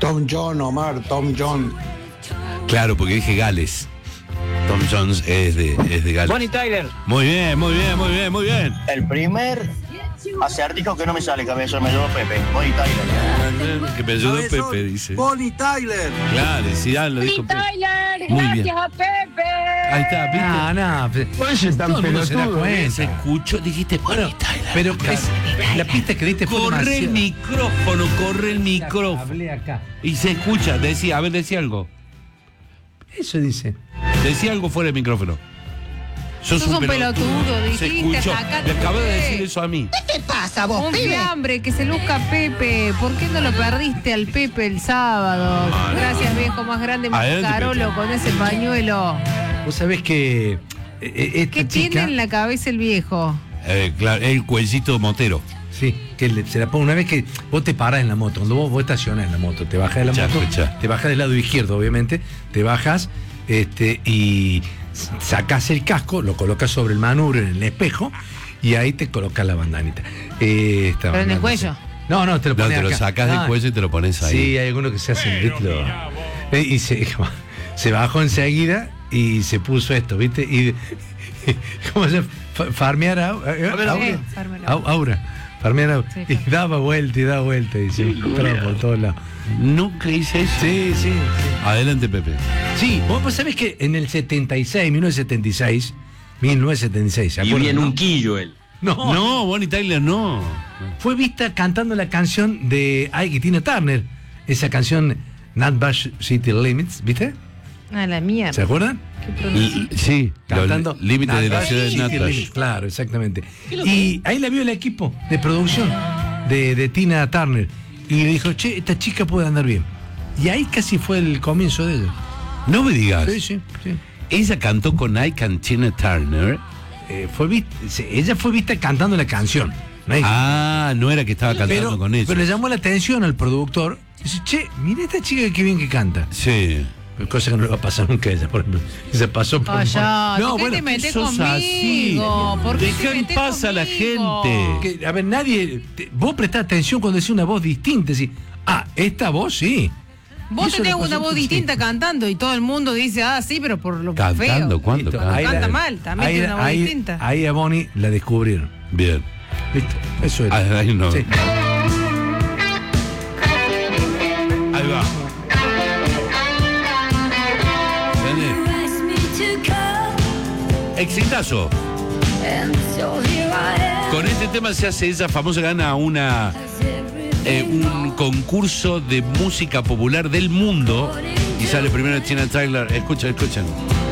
Tom John, Omar, Tom John. Claro, porque dije Gales. Tom Jones es de Gales. Bonnie Tyler. Muy bien, muy bien, muy bien, muy bien. El primer acertijo que no me sale, cabeza, me llevó Pepe. Bonnie Tyler. Que me ayudó Pepe, dice. Bonnie Tyler. Claro, Zidane lo dijo. Tyler, Muy bien. gracias a Pepe. Ahí está, ¿viste? Todo el mundo se da cuenta. Se escuchó, dijiste Bonnie Tyler. Pero la pista que diste fue Corre el demasiado. micrófono, corre el micrófono. Hablé acá. Y se escucha, decía, a ver, decía algo. Eso dice. Decía algo fuera del micrófono. Sos un pelotudo, Se dijiste, escuchó. sacate, Me acabo de Pepe. decir eso a mí. ¿Qué pasa vos, Un pibe? fiambre, que se luzca Pepe. ¿Por qué no lo perdiste al Pepe el sábado? Gracias, viejo más grande, más Adelante, carolo, Pepe. con ese pañuelo. Vos sabés que esta ¿Qué chica, tiene en la cabeza el viejo? Claro, el cuellito motero. sí, que se la pone una vez que vos te parás en la moto, cuando vos estacionás en la moto, te bajás de la Ya, moto, ya. te bajás del lado izquierdo, obviamente, te bajas y sacás el casco, lo colocas sobre el manubrio en el espejo y ahí te colocas la bandanita. Pero en el cuello. No, te lo No, pones te lo acá. sacás del cuello y te lo pones ahí. Sí, hay algunos que se hacen, ¿viste? Y se bajó enseguida y se puso esto, ¿viste? Y ¿cómo se llama? Farmear Aura. Farmear Aura. Sí, Y daba vuelta y se encontraba por todos lados. Nunca hice eso. Sí. Adelante, Pepe. Sí, vos sabés que en el 1976, ¿se acuerdan? en no? un quillo él. No, Bonnie Tyler no. Fue vista cantando la canción de Ike y Tina Turner, esa canción Nutbush City Limits, ¿viste? A la mierda. ¿Se acuerdan? ¿Qué pronuncia? Sí, Cantando los límites de la Nutbush ciudad de City Nutbush. Limits, claro, exactamente. Y ahí la vio el equipo de producción de Tina Turner y le dijo, che, esta chica puede andar bien. Y ahí casi fue el comienzo de ella. No me digas. Sí. Ella cantó con Ike and Tina Turner. Ella fue vista cantando la canción. ¿No? No era que estaba cantando con ella. Pero le llamó la atención al productor. Dice, che, mira esta chica que bien que canta. Sí. Cosa que no le va a pasar nunca a ella, por ejemplo. Se pasó por... Callate, No, ¿qué bueno, te metés sos así. conmigo? ¿Por qué Dejá te en metés paz a la conmigo? gente. que, a ver, vos prestás atención cuando decís una voz distinta. Decís, esta voz sí. Vos Eso le tenés pasó una a voz tu distinta chica. cantando y todo el mundo dice, sí, pero por lo ¿Cantando? feo. ¿Cuándo? Listo, Canta? Canta mal, también tiene una voz distinta. Ahí a Bonnie la descubrieron. Bien. ¿Viste? Eso es. Ahí no. Sí. Ahí va. Exitazo. Con este tema se hace esa famosa, gana un concurso de música popular del mundo y sale primero Tina Tyler. Escuchen.